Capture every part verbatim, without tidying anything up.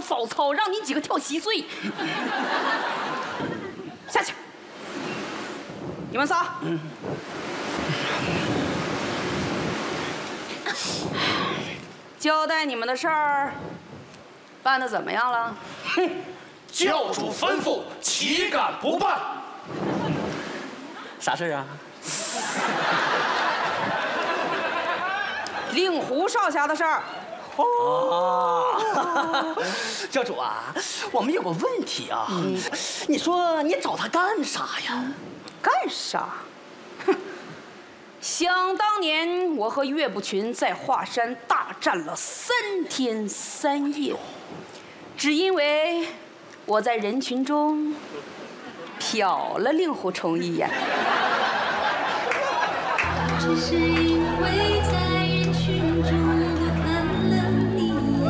早操，让你几个跳稀碎。下去，你们仨。嗯。交代你们的事儿，办得怎么样了？ 哼，教主吩咐，岂敢不办？ 啥事啊？ 令狐少侠的事儿。 哦，教主啊，我们有个问题啊，嗯、你说你找他干啥呀？ 干啥？哼！想当年，我和岳不群在华山大战了三天三夜，只因为我在人群中瞟了令狐冲一眼。 只是因为在人群中多看了你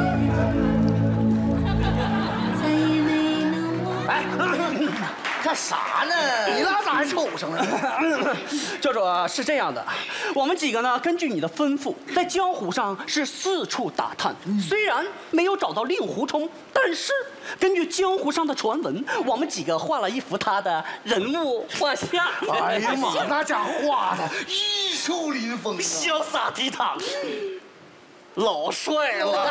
一眼，再也没能忘。 哎，干啥呢？你俩咋还瞅上了？ 教主啊，是这样的，我们几个呢，根据你的吩咐，在江湖上是四处打探。嗯、虽然没有找到令狐冲，但是根据江湖上的传闻，我们几个画了一幅他的人物画像。 哎呀妈，那家伙画的玉树临风， 潇洒倜傥。老帅了，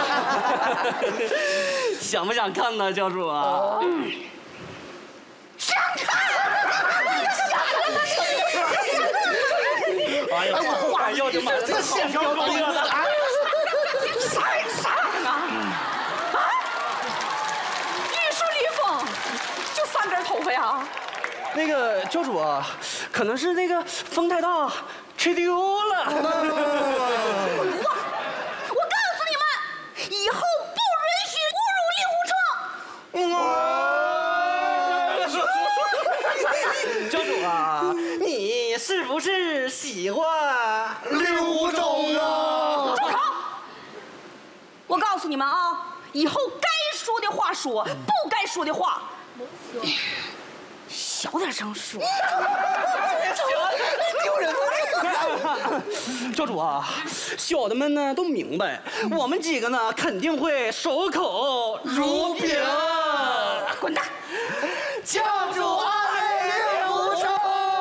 想不想看呢，教主啊？嗯、 想看！ 哎呀，哎呦我的妈！这线条勾勒的，哎， 太傻了啊！玉树临风，就三根头发呀？ 那个教主啊，可能是那个风太大，吹丢了。 我我告诉你们，以后不允许侮辱令狐冲。 教主啊，你是不是喜欢令狐冲啊？ 住口！我告诉你们啊，以后该说的话说，不该说的话，小点声说。 丢人！ 教主啊，小的们呢都明白，我们几个呢肯定会守口如瓶。 滚蛋！ 教主爱令狐冲。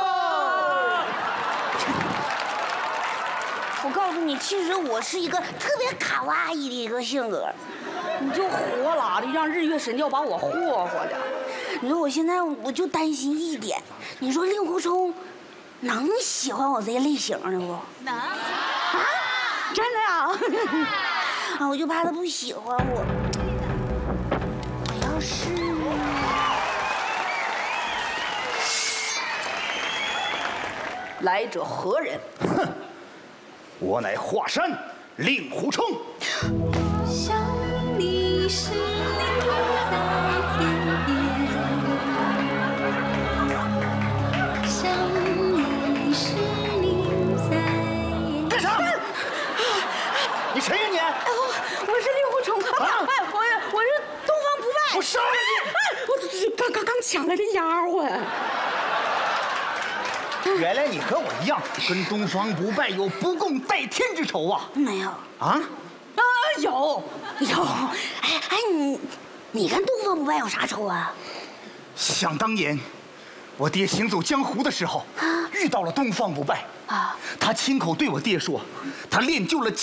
我告诉你，其实我是一个特别卡哇伊的一个性格。 你就活拉的让日月神教把我霍霍的。 你说我现在我就担心一点，你说令狐冲能喜欢我这类型的不？ 能啊？ 真的呀？啊，我就怕他不喜欢我。我要是来者何人？ 哼，我乃华山令狐冲。 想你时你在天边，想你时你在。 干啥？你谁呀你？ 哎，我我是令狐冲啊！哎，我我是东方不败。 我杀了你！ 哎，我刚刚刚抢来的丫鬟。 原来你和我一样，跟东方不败有不共戴天之仇啊！ 没有啊？ 啊，有有。哎哎，你你跟东方不败有啥仇啊？ 想当年，我爹行走江湖的时候，遇到了东方不败啊，他亲口对我爹说，他练就了